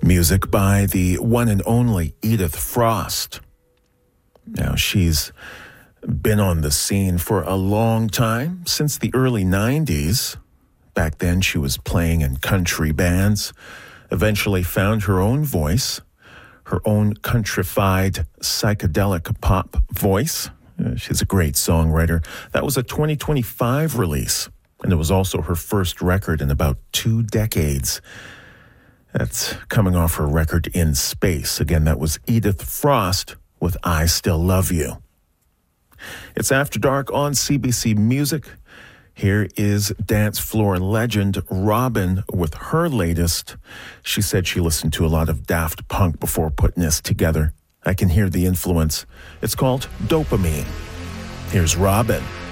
Music by the one and only Edith Frost. Now, she's been on the scene for a long time, since the early 90s. Back then, she was playing in country bands, eventually found her own voice, her own countrified psychedelic pop voice. She's a great songwriter. That was a 2025 release, and it was also her first record in about 2 decades. That's coming off her record In Space. Again, that was Edith Frost with I Still Love You. It's After Dark on CBC Music. Here is dance floor legend Robyn with her latest. She said she listened to a lot of Daft Punk before putting this together. I can hear the influence. It's called Dopamine. Here's Robyn.